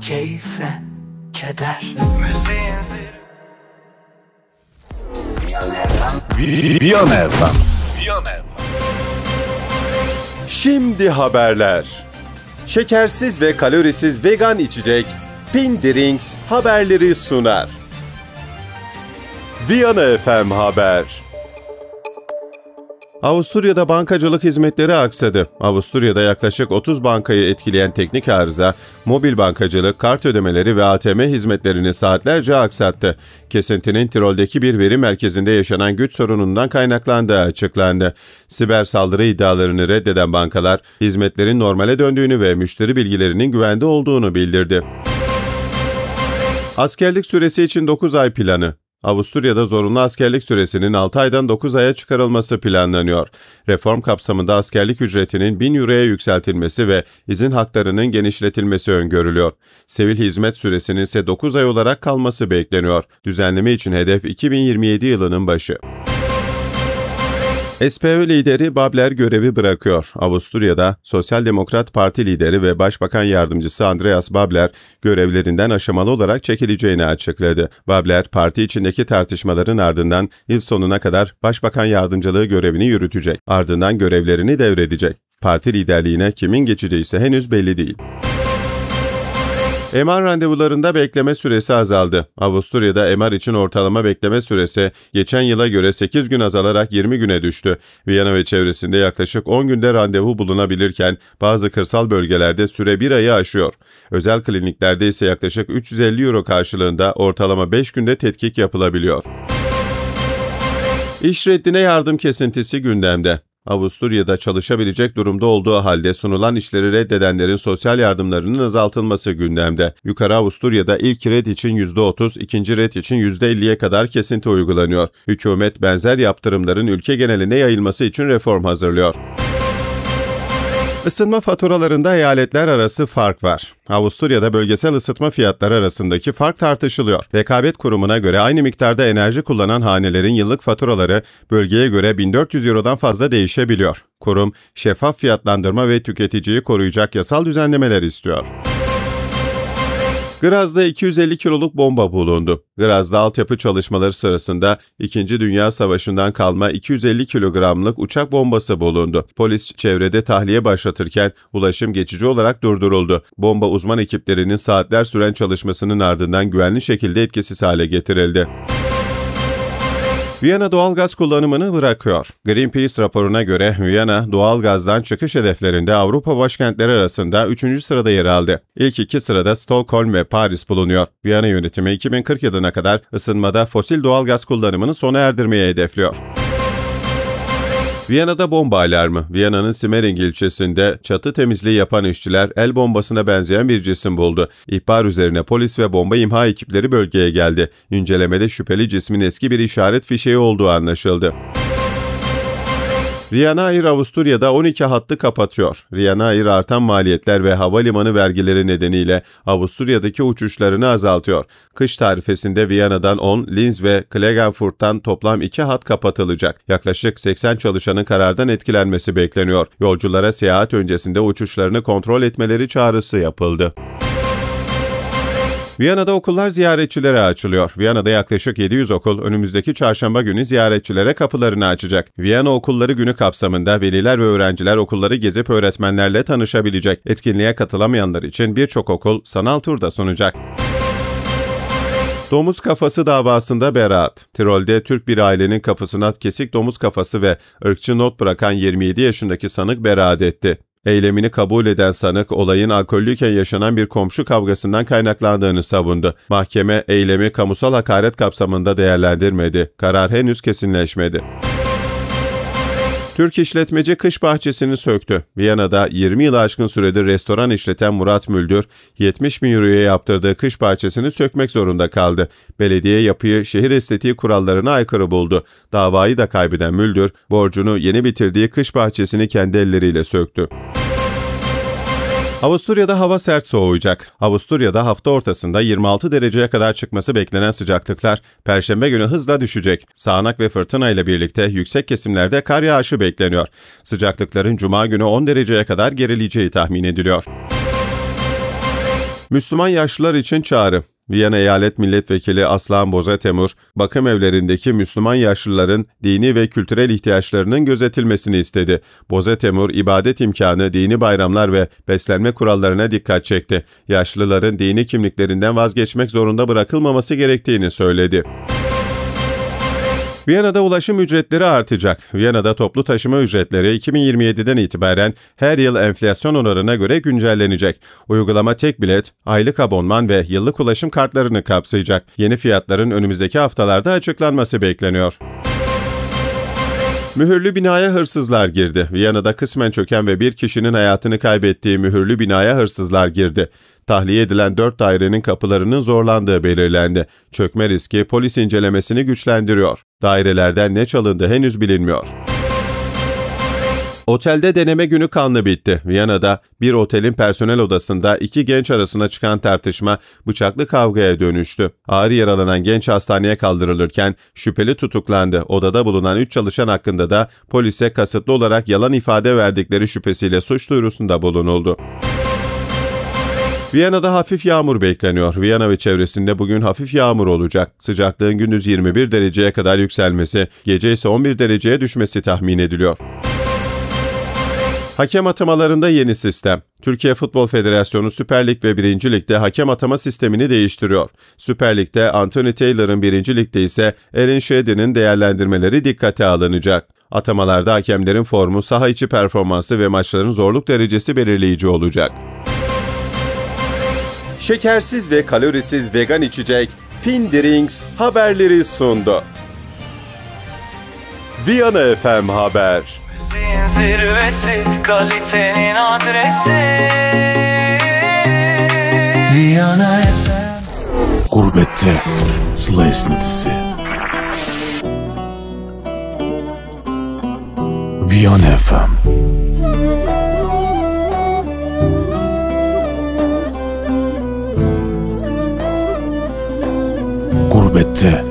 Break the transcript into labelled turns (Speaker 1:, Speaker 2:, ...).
Speaker 1: keyfe keder.
Speaker 2: Viyana FM. Şimdi haberler. Şekersiz ve kalorisiz vegan içecek Pindrinks haberleri sunar. Viyana FM Haber. Avusturya'da bankacılık hizmetleri aksadı. Avusturya'da yaklaşık 30 bankayı etkileyen teknik arıza, mobil bankacılık, kart ödemeleri ve ATM hizmetlerini saatlerce aksattı. Kesintinin Tirol'deki bir veri merkezinde yaşanan güç sorunundan kaynaklandığı açıklandı. Siber saldırı iddialarını reddeden bankalar, hizmetlerin normale döndüğünü ve müşteri bilgilerinin güvende olduğunu bildirdi. Askerlik süresi için 9 ay planı. Avusturya'da zorunlu askerlik süresinin 6 aydan 9 aya çıkarılması planlanıyor. Reform kapsamında askerlik ücretinin 1000 euroya yükseltilmesi ve izin haklarının genişletilmesi öngörülüyor. Sivil hizmet süresinin ise 9 ay olarak kalması bekleniyor. Düzenleme için hedef 2027 yılının başı. SPÖ lideri Babler görevi bırakıyor. Avusturya'da Sosyal Demokrat Parti lideri ve Başbakan Yardımcısı Andreas Babler görevlerinden aşamalı olarak çekileceğini açıkladı. Babler, parti içindeki tartışmaların ardından yıl sonuna kadar Başbakan Yardımcılığı görevini yürütecek. Ardından görevlerini devredecek. Parti liderliğine kimin geçeceği ise henüz belli değil. MR randevularında bekleme süresi azaldı. Avusturya'da MR için ortalama bekleme süresi geçen yıla göre 8 gün azalarak 20 güne düştü. Viyana ve çevresinde yaklaşık 10 günde randevu bulunabilirken bazı kırsal bölgelerde süre 1 ayı aşıyor. Özel kliniklerde ise yaklaşık 350 euro karşılığında ortalama 5 günde tetkik yapılabiliyor. İş reddine yardım kesintisi gündemde. Avusturya'da çalışabilecek durumda olduğu halde sunulan işleri reddedenlerin sosyal yardımlarının azaltılması gündemde. Yukarı Avusturya'da ilk red için %30, ikinci red için %50'ye kadar kesinti uygulanıyor. Hükümet benzer yaptırımların ülke geneline yayılması için reform hazırlıyor. Isınma faturalarında eyaletler arası fark var. Avusturya'da bölgesel ısıtma fiyatları arasındaki fark tartışılıyor. Rekabet Kurumu'na göre aynı miktarda enerji kullanan hanelerin yıllık faturaları bölgeye göre 1400 eurodan fazla değişebiliyor. Kurum, şeffaf fiyatlandırma ve tüketiciyi koruyacak yasal düzenlemeler istiyor. Graz'da 250 kiloluk bomba bulundu. Graz'da altyapı çalışmaları sırasında 2. Dünya Savaşı'ndan kalma 250 kilogramlık uçak bombası bulundu. Polis çevrede tahliye başlatırken ulaşım geçici olarak durduruldu. Bomba uzman ekiplerinin saatler süren çalışmasının ardından güvenli şekilde etkisiz hale getirildi. Viyana doğalgaz kullanımını bırakıyor. Greenpeace raporuna göre Viyana doğalgazdan çıkış hedeflerinde Avrupa başkentleri arasında 3. sırada yer aldı. İlk 2 sırada Stockholm ve Paris bulunuyor. Viyana yönetimi 2040 yılına kadar ısınmada fosil doğalgaz kullanımını sona erdirmeye hedefliyor. Viyana'da bomba alarmı. Viyana'nın Simmering ilçesinde çatı temizliği yapan işçiler el bombasına benzeyen bir cisim buldu. İhbar üzerine polis ve bomba imha ekipleri bölgeye geldi. İncelemede şüpheli cismin eski bir işaret fişeği olduğu anlaşıldı. Ryanair Avusturya'da 12 hattı kapatıyor. Ryanair artan maliyetler ve havalimanı vergileri nedeniyle Avusturya'daki uçuşlarını azaltıyor. Kış tarifesinde Viyana'dan 10, Linz ve Klagenfurt'tan toplam 2 hat kapatılacak. Yaklaşık 80 çalışanın karardan etkilenmesi bekleniyor. Yolculara seyahat öncesinde uçuşlarını kontrol etmeleri çağrısı yapıldı. Viyana'da okullar ziyaretçilere açılıyor. Viyana'da yaklaşık 700 okul önümüzdeki çarşamba günü ziyaretçilere kapılarını açacak. Viyana Okulları Günü kapsamında veliler ve öğrenciler okulları gezip öğretmenlerle tanışabilecek. Etkinliğe katılamayanlar için birçok okul sanal turda sunacak. Domuz kafası davasında beraat. Tirol'de Türk bir ailenin kapısına kesik domuz kafası ve ırkçı not bırakan 27 yaşındaki sanık beraat etti. Eylemini kabul eden sanık, olayın alkollüyken yaşanan bir komşu kavgasından kaynaklandığını savundu. Mahkeme, eylemi kamusal hakaret kapsamında değerlendirmedi. Karar henüz kesinleşmedi. Türk işletmeci kış bahçesini söktü. Viyana'da 20 yılı aşkın süredir restoran işleten Murat Müldür, 70 bin euroya yaptırdığı kış bahçesini sökmek zorunda kaldı. Belediye yapıyı şehir estetiği kurallarına aykırı buldu. Davayı da kaybeden Müldür, borcunu yeni bitirdiği kış bahçesini kendi elleriyle söktü. Avusturya'da hava sert soğuyacak. Avusturya'da hafta ortasında 26 dereceye kadar çıkması beklenen sıcaklıklar Perşembe günü hızla düşecek. Sağanak ve fırtına ile birlikte yüksek kesimlerde kar yağışı bekleniyor. Sıcaklıkların Cuma günü 10 dereceye kadar gerileyeceği tahmin ediliyor. Müslüman yaşlılar için çağrı. Viyana Eyalet Milletvekili Aslan Bozatemur, bakım evlerindeki Müslüman yaşlıların dini ve kültürel ihtiyaçlarının gözetilmesini istedi. Bozatemur, ibadet imkanı, dini bayramlar ve beslenme kurallarına dikkat çekti. Yaşlıların dini kimliklerinden vazgeçmek zorunda bırakılmaması gerektiğini söyledi. Viyana'da ulaşım ücretleri artacak. Viyana'da toplu taşıma ücretleri 2027'den itibaren her yıl enflasyon oranına göre güncellenecek. Uygulama tek bilet, aylık abonman ve yıllık ulaşım kartlarını kapsayacak. Yeni fiyatların önümüzdeki haftalarda açıklanması bekleniyor. Mühürlü binaya hırsızlar girdi. Viyana'da kısmen çöken ve bir kişinin hayatını kaybettiği mühürlü binaya hırsızlar girdi. Tahliye edilen 4 dairenin kapılarının zorlandığı belirlendi. Çökme riski polis incelemesini güçlendiriyor. Dairelerden ne çalındı henüz bilinmiyor. Otelde deneme günü kanlı bitti. Viyana'da bir otelin personel odasında 2 genç arasında çıkan tartışma bıçaklı kavgaya dönüştü. Ağır yaralanan genç hastaneye kaldırılırken şüpheli tutuklandı. Odada bulunan 3 çalışan hakkında da polise kasıtlı olarak yalan ifade verdikleri şüphesiyle suç duyurusunda bulunuldu. Viyana'da hafif yağmur bekleniyor. Viyana ve çevresinde bugün hafif yağmur olacak. Sıcaklığın gündüz 21 dereceye kadar yükselmesi, gece ise 11 dereceye düşmesi tahmin ediliyor. Hakem atamalarında yeni sistem. Türkiye Futbol Federasyonu Süper Lig ve 1. Lig'de hakem atama sistemini değiştiriyor. Süper Lig'de Anthony Taylor'ın, 1. Lig'de ise Alan Sheady'nin değerlendirmeleri dikkate alınacak. Atamalarda hakemlerin formu, saha içi performansı ve maçların zorluk derecesi belirleyici olacak. Şekersiz ve kalorisiz vegan içecek Pindrinks haberleri sundu. Viyana FM Haber.
Speaker 1: Zirvesi, kalitenin adresi Viyana FM.
Speaker 3: Gurbette Sıla esintisi. Viyana FM. Gurbette